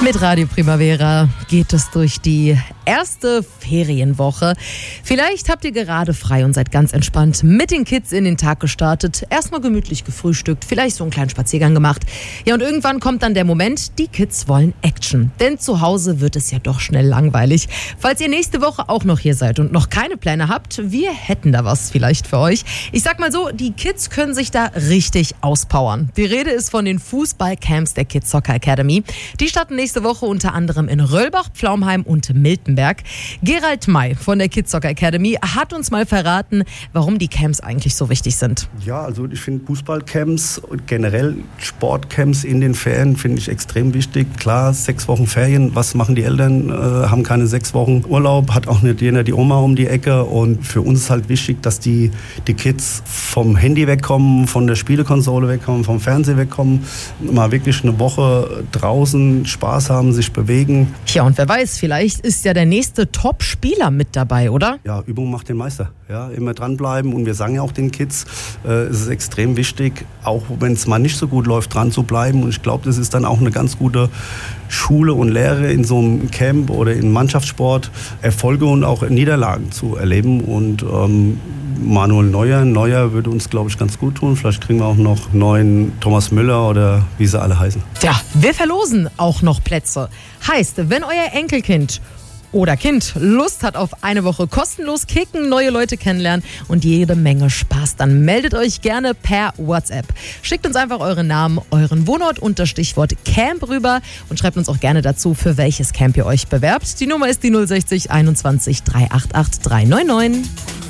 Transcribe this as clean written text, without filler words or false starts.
Mit Radio Primavera geht es durch die erste Ferienwoche. Vielleicht habt ihr gerade frei und seid ganz entspannt mit den Kids in den Tag gestartet. Erstmal gemütlich gefrühstückt, vielleicht so einen kleinen Spaziergang gemacht. Ja, und irgendwann kommt dann der Moment, die Kids wollen Action. Denn zu Hause wird es ja doch schnell langweilig. Falls ihr nächste Woche auch noch hier seid und noch keine Pläne habt, wir hätten da was vielleicht für euch. Ich sag mal so, die Kids können sich da richtig auspowern. Die Rede ist von den Fußballcamps der Kids Soccer Academy. Die starten nächste Woche unter anderem in Röllbach, Pflaumheim und Miltenberg. Gerald May von der Kids Soccer Academy hat uns mal verraten, warum die Camps eigentlich so wichtig sind. Ja, also ich finde Fußballcamps und generell Sportcamps in den Ferien finde ich extrem wichtig. Klar, 6 Wochen Ferien, was machen die Eltern? Haben keine 6 Wochen Urlaub, hat auch nicht jeder die Oma um die Ecke. Und für uns ist halt wichtig, dass die Kids vom Handy wegkommen, von der Spielekonsole wegkommen, vom Fernseher wegkommen, mal wirklich eine Woche draußen Spaß haben, sich bewegen. Ja, und wer weiß, vielleicht ist ja der nächste Top-Spieler mit dabei, oder? Ja, Übung macht den Meister. Ja, immer dranbleiben. Und wir sagen ja auch den Kids, es ist extrem wichtig, auch wenn es mal nicht so gut läuft, dran zu bleiben. Und ich glaube, das ist dann auch eine ganz gute Schule und Lehre in so einem Camp oder in Mannschaftssport, Erfolge und auch Niederlagen zu erleben. Und Manuel Neuer würde uns, glaube ich, ganz gut tun. Vielleicht kriegen wir auch noch neuen Thomas Müller oder wie sie alle heißen. Ja, wir verlosen auch noch Plätze. Heißt, wenn euer Enkelkind oder Kind Lust hat auf eine Woche kostenlos kicken, neue Leute kennenlernen und jede Menge Spaß, dann meldet euch gerne per WhatsApp. Schickt uns einfach euren Namen, euren Wohnort unter Stichwort Camp rüber und schreibt uns auch gerne dazu, für welches Camp ihr euch bewerbt. Die Nummer ist die 060 21 388 399.